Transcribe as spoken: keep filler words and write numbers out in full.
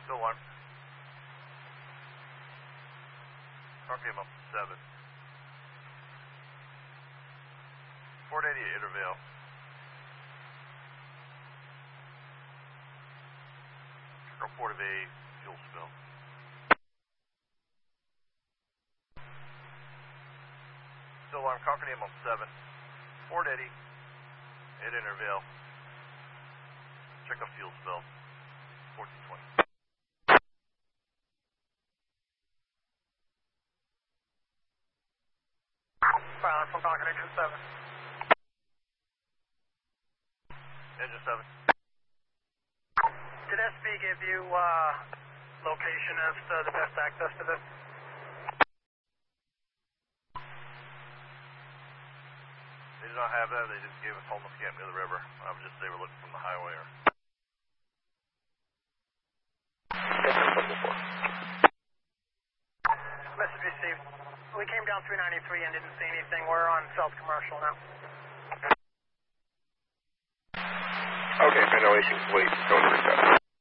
Still one. R P M up to seven. Fort eighty at Intervale. Report of a fuel spill. Still on Concord M on seven. Fort eighty at Intervale. Check a fuel spill. fourteen twenty. Pilot from Concord Engine seven. Engine seven. Did S B give you uh, location as to the best access to this? They did not have that. They just gave us homeless camp near the river. I was just, they were looking from the highway. Or... Message received. We came down three ninety-three and didn't see anything. We're on South Commercial now. Okay, ventilation complete. Going to reset.